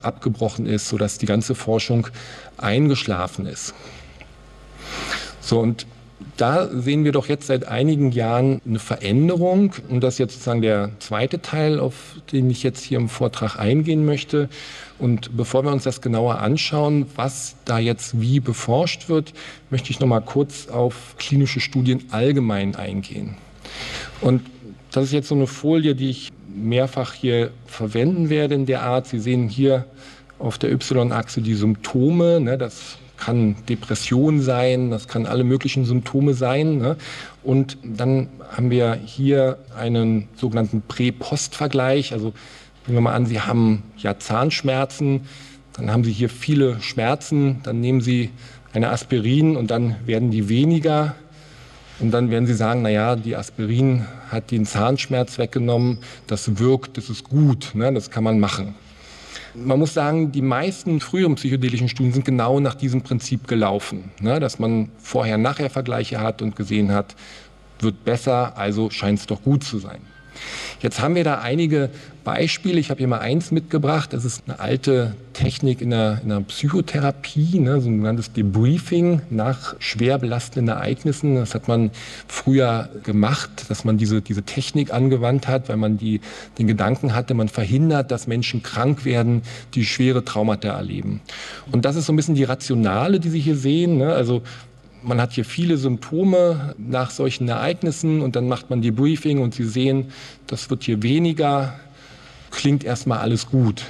abgebrochen ist, sodass die ganze Forschung eingeschlafen ist. So, und da sehen wir doch jetzt seit einigen Jahren eine Veränderung. Und das ist jetzt sozusagen der zweite Teil, auf den ich jetzt hier im Vortrag eingehen möchte. Und bevor wir uns das genauer anschauen, was da jetzt wie beforscht wird, möchte ich noch mal kurz auf klinische Studien allgemein eingehen. Und das ist jetzt so eine Folie, die ich mehrfach hier verwenden werde in der Art. Sie sehen hier auf der Y-Achse die Symptome, ne, das kann Depression sein, das kann alle möglichen Symptome sein. Ne? Und dann haben wir hier einen sogenannten Prä-Post-Vergleich. Also nehmen wir mal an, Sie haben ja Zahnschmerzen, dann haben Sie hier viele Schmerzen, dann nehmen Sie eine Aspirin und dann werden die weniger. Und dann werden Sie sagen, naja, die Aspirin hat den Zahnschmerz weggenommen, das wirkt, das ist gut, ne? Das kann man machen. Man muss sagen, die meisten früheren psychedelischen Studien sind genau nach diesem Prinzip gelaufen, ne? Dass man Vorher-Nachher-Vergleiche hat und gesehen hat, wird besser, also scheint es doch gut zu sein. Jetzt haben wir da einige Beispiele. Ich habe hier mal eins mitgebracht. Das ist eine alte Technik in der Psychotherapie, ne, so ein sogenanntes Debriefing nach schwer belastenden Ereignissen. Das hat man früher gemacht, dass man diese Technik angewandt hat, weil man den Gedanken hatte, man verhindert, dass Menschen krank werden, die schwere Traumata erleben. Und das ist so ein bisschen die Rationale, die Sie hier sehen, ne? Also man hat hier viele Symptome nach solchen Ereignissen und dann macht man Debriefing und Sie sehen, das wird hier weniger, klingt erstmal alles gut.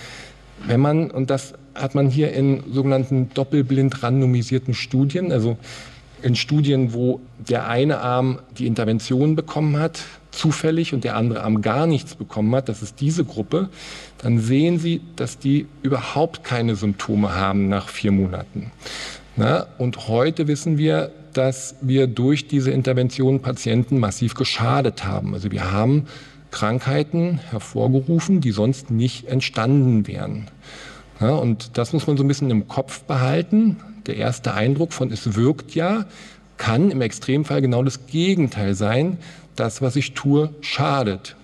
Und das hat man hier in sogenannten doppelblind randomisierten Studien, also in Studien, wo der eine Arm die Intervention bekommen hat, zufällig, und der andere Arm gar nichts bekommen hat, das ist diese Gruppe, dann sehen Sie, dass die überhaupt keine Symptome haben nach 4 Monaten. Na, und heute wissen wir, dass wir durch diese Intervention Patienten massiv geschadet haben. Also wir haben Krankheiten hervorgerufen, die sonst nicht entstanden wären. Ja, und das muss man so ein bisschen im Kopf behalten. Der erste Eindruck von es wirkt ja, kann im Extremfall genau das Gegenteil sein. Das, was ich tue, schadet.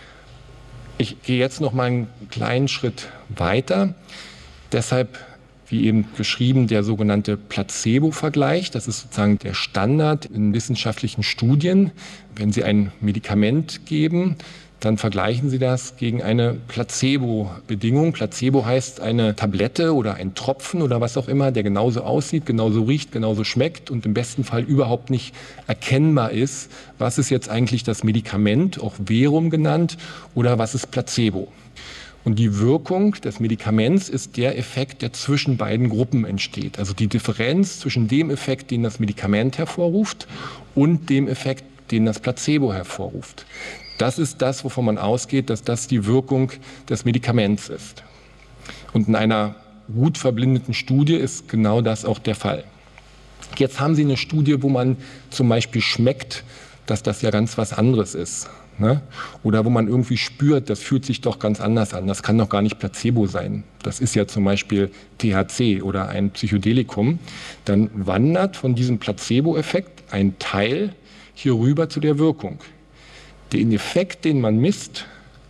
Ich gehe jetzt noch mal einen kleinen Schritt weiter. Deshalb, wie eben geschrieben, der sogenannte Placebo-Vergleich. Das ist sozusagen der Standard in wissenschaftlichen Studien. Wenn Sie ein Medikament geben, dann vergleichen Sie das gegen eine Placebo-Bedingung. Placebo heißt eine Tablette oder ein Tropfen oder was auch immer, der genauso aussieht, genauso riecht, genauso schmeckt und im besten Fall überhaupt nicht erkennbar ist, was ist jetzt eigentlich das Medikament, auch Verum genannt, oder was ist Placebo. Und die Wirkung des Medikaments ist der Effekt, der zwischen beiden Gruppen entsteht. Also die Differenz zwischen dem Effekt, den das Medikament hervorruft, und dem Effekt, den das Placebo hervorruft. Das ist das, wovon man ausgeht, dass das die Wirkung des Medikaments ist. Und in einer gut verblindeten Studie ist genau das auch der Fall. Jetzt haben Sie eine Studie, wo man zum Beispiel schmeckt, dass das ja ganz was anderes ist. Ne? Oder wo man irgendwie spürt, das fühlt sich doch ganz anders an. Das kann doch gar nicht Placebo sein. Das ist ja zum Beispiel THC oder ein Psychedelikum. Dann wandert von diesem Placebo-Effekt ein Teil hier rüber zu der Wirkung. Den Effekt, den man misst,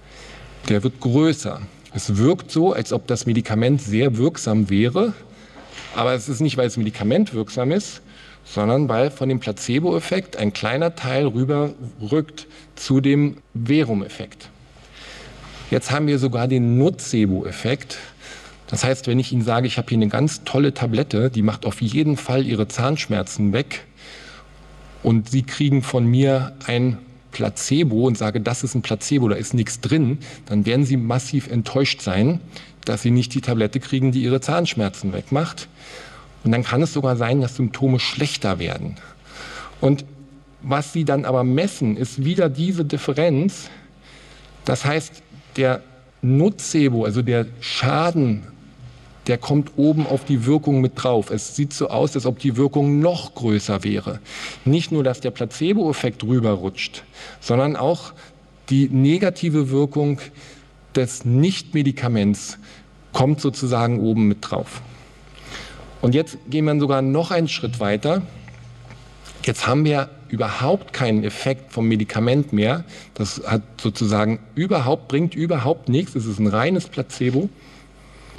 der wird größer. Es wirkt so, als ob das Medikament sehr wirksam wäre, aber es ist nicht, weil das Medikament wirksam ist, sondern weil von dem Placebo-Effekt ein kleiner Teil rüberrückt zu dem Verum-Effekt. Jetzt haben wir sogar den Nocebo-Effekt. Das heißt, wenn ich Ihnen sage, ich habe hier eine ganz tolle Tablette, die macht auf jeden Fall Ihre Zahnschmerzen weg, und Sie kriegen von mir ein Placebo und sage, das ist ein Placebo, da ist nichts drin, dann werden Sie massiv enttäuscht sein, dass Sie nicht die Tablette kriegen, die Ihre Zahnschmerzen wegmacht. Und dann kann es sogar sein, dass Symptome schlechter werden. Und was Sie dann aber messen, ist wieder diese Differenz. Das heißt, der Nocebo, also der Schaden, der kommt oben auf die Wirkung mit drauf. Es sieht so aus, als ob die Wirkung noch größer wäre. Nicht nur, dass der Placebo-Effekt rüberrutscht, sondern auch die negative Wirkung des Nicht-Medikaments kommt sozusagen oben mit drauf. Und jetzt gehen wir sogar noch einen Schritt weiter. Jetzt haben wir überhaupt keinen Effekt vom Medikament mehr. Das hat sozusagen bringt überhaupt nichts. Es ist ein reines Placebo.